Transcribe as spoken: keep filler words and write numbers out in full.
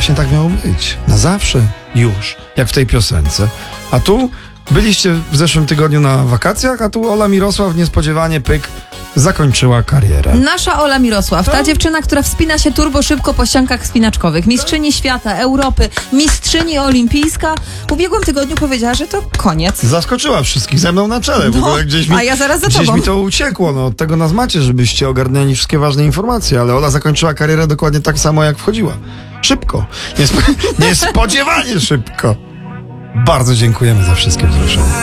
właśnie tak miało być. Na zawsze już, jak w tej piosence. A tu byliście w zeszłym tygodniu na wakacjach, a tu Ola Mirosław niespodziewanie pyk zakończyła karierę. Nasza Ola Mirosław, ta dziewczyna, która wspina się turbo szybko po ściankach wspinaczkowych, mistrzyni świata, Europy, mistrzyni olimpijska, w ubiegłym tygodniu powiedziała, że to koniec. Zaskoczyła wszystkich ze mną na czele. W No, ogóle gdzieś mi, a ja zaraz za gdzieś tobą. mi to uciekło. No, od tego nas macie, żebyście ogarnęli wszystkie ważne informacje, ale Ola zakończyła karierę dokładnie tak samo, jak wchodziła. Szybko. Niespo- niespodziewanie szybko. Bardzo dziękujemy za wszystkie wzruszenia.